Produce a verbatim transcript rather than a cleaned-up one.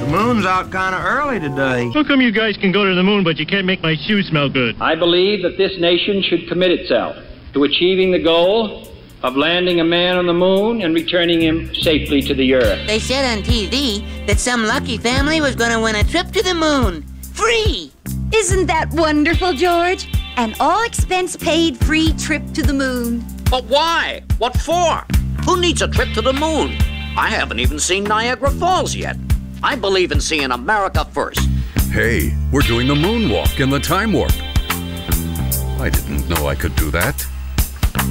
The moon's out kind of early today. How come you guys can go to the moon, but you can't make my shoes smell good? I believe that this nation should commit itself to achieving the goal of landing a man on the moon and returning him safely to the Earth. They said on T V that some lucky family was going to win a trip to the moon. Free! Isn't that wonderful, George? An all-expense-paid free trip to the moon. But why? What for? Who needs a trip to the moon? I haven't even seen Niagara Falls yet. I believe in seeing America first. Hey, we're doing the moonwalk in the time warp. I didn't know I could do that.